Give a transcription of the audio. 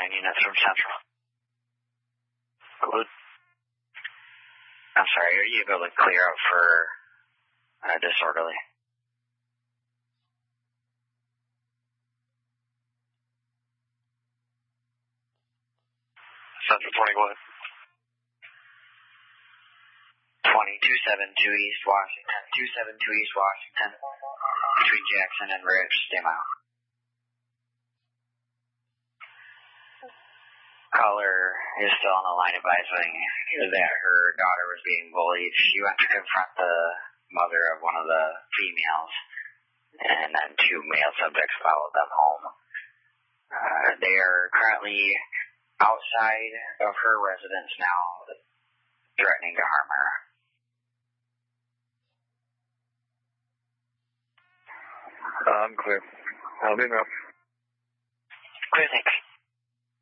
units from Central. Good. I'm sorry, are you able to clear up for disorderly? Central 20, go ahead. 272 East Washington, 272 East Washington, between Jackson and Rich, stay mile. Caller is still on the line advising that her daughter was being bullied. She went to confront the mother of one of the females, and then two male subjects followed them home. They are currently outside of her residence now, threatening to harm her. I'm clear. I'll be enough. Clear, thanks.